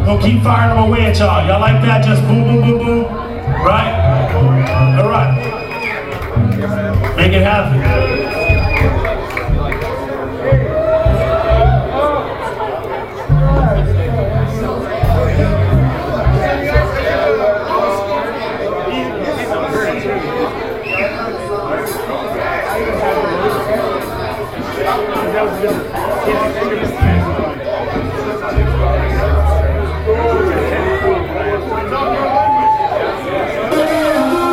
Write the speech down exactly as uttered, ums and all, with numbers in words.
We'll keep firing them away at y'all. Y'all like that? Just boom, boom, boom, boom. Right? All right. Make it happen. That was good.